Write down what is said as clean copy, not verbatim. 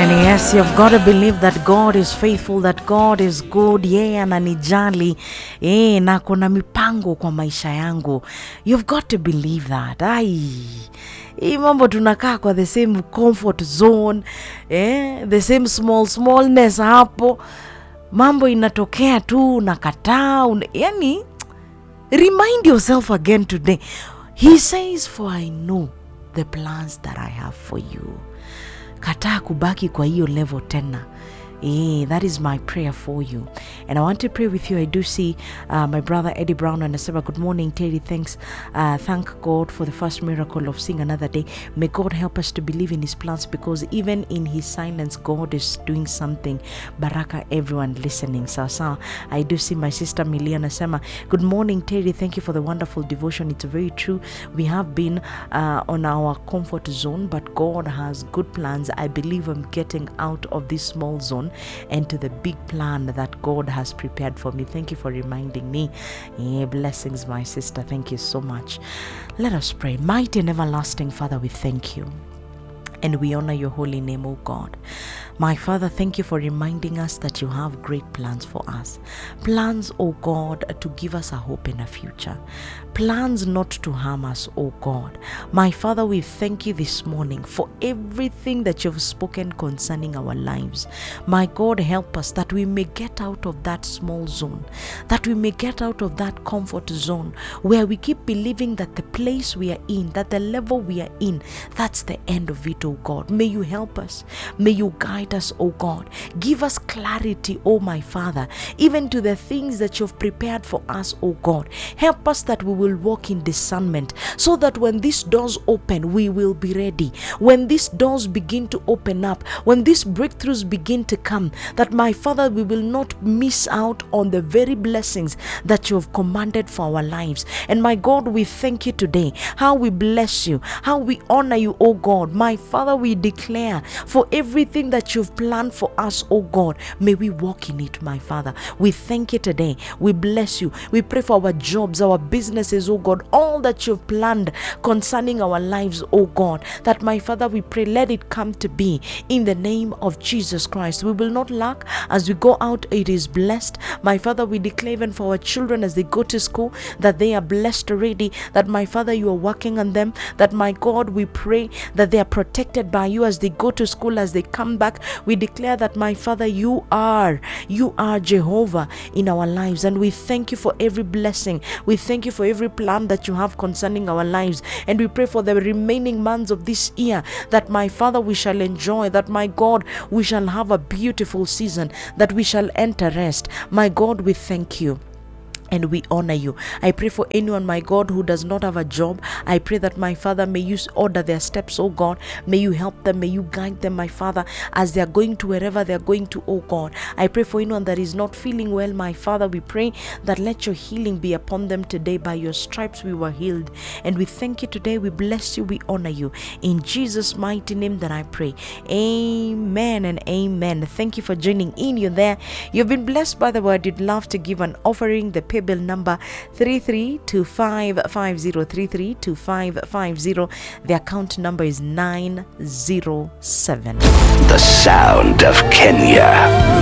And yes, you've got to believe that God is faithful, that God is good. Yeye ananijali. Na kuna mipango kwa maisha yangu. You've got to believe that. Hii mambo tunakaa kwa the same comfort zone. The same smallness hapo. Mambo inatokea tu, nakataa. Yani, remind yourself again today. He says, for I know the plans that I have for you. Kataa kubaki kwa hiyo level tena. That is my prayer for you. And I want to pray with you. I do see my brother Eddie Brown and Asema. Good morning, Terry. Thanks. Thank God for the first miracle of seeing another day. May God help us to believe in his plans, because even in his silence, God is doing something. Baraka, everyone listening. So I do see my sister Miliana Asema. Good morning, Terry. Thank you for the wonderful devotion. It's very true. We have been on our comfort zone, but God has good plans. I believe I'm getting out of this small zone and to the big plan that God has prepared for me. Thank you for reminding me. Blessings, my sister. Thank you so much. Let us pray. Mighty and everlasting Father, we thank you and we honor your holy name, O God. My Father, thank you for reminding us that you have great plans for us. Plans, O God, to give us a hope in a future. Plans not to harm us, O God. My Father, we thank you this morning for everything that you've spoken concerning our lives. My God, help us that we may get out of that small zone, that we may get out of that comfort zone where we keep believing that the place we are in, that the level we are in, that's the end of it, O God. May you help us. May you guide us, O God. Give us clarity, O my Father, even to the things that you've prepared for us, O God. Help us that we will walk in discernment, so that when these doors open, we will be ready. When these doors begin to open up, when these breakthroughs begin to come, that my Father, we will not miss out on the very blessings that you have commanded for our lives. And my God, we thank you today, how we bless you, how we honor you, O God. My Father, we declare for everything that you've planned for us, oh God, may we walk in it, my Father. We thank you today. We bless you. We pray for our jobs, our businesses, oh God, all that you've planned concerning our lives, oh God, that my Father, we pray, let it come to be in the name of Jesus Christ. We will not lack as we go out. It is blessed. My Father, we declare even for our children as they go to school, that they are blessed already, that my Father, you are working on them, that my God, we pray that they are protected by you as they go to school, as they come back. We declare that my Father, you are Jehovah in our lives, and we thank you for every blessing. We thank you for every plan that you have concerning our lives, and we pray for the remaining months of this year, that my Father, we shall enjoy, that my God, we shall have a beautiful season, that we shall enter rest. My God, we thank you and we honor you. I pray for anyone, my God, who does not have a job. I pray that my Father, may you order their steps, oh God. May you help them, may you guide them, my Father, as they are going to wherever they are going to, oh God. I pray for anyone that is not feeling well, my Father. We pray that let your healing be upon them today. By your stripes we were healed, and we thank you today. We bless you, we honor you. In Jesus' mighty name that I pray. Amen and amen. Thank you for joining in. You're there. You've been blessed by the word. You'd love to give an offering. The bill number 332550, 332550. The account number is 907. The sound of Kenya.